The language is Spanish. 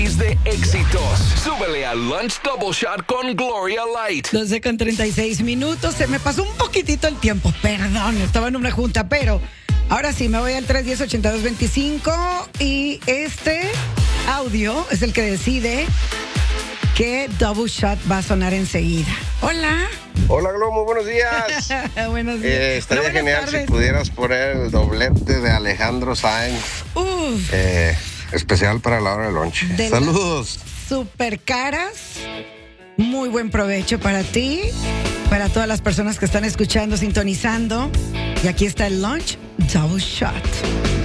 dosis de éxitos. Súbele al Lunch Double Shot con Gloria Light. 12:36. Se me pasó un poquitito el tiempo. Perdón, estaba en una junta, pero ahora sí, me voy al 310-8225 y este audio es el que decide qué Double Shot va a sonar enseguida. Hola. Hola, Glo, muy buenos días. Buenos días. Estaría Buenas genial tardes. si pudieras poner el doblete de Alejandro Sainz. Uf, Especial para la hora del lunch. De Saludos. super caras. Muy buen provecho para ti, para todas las personas que están escuchando, sintonizando. Y aquí está el Lunch Double Shot.